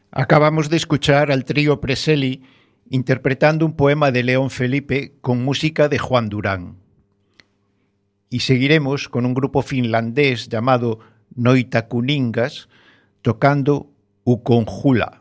Acabamos de escuchar al trío Preseli interpretando un poema de León Felipe con música de Juan Durán. Y seguiremos con un grupo finlandés llamado Noitakuningas tocando Ukonjula.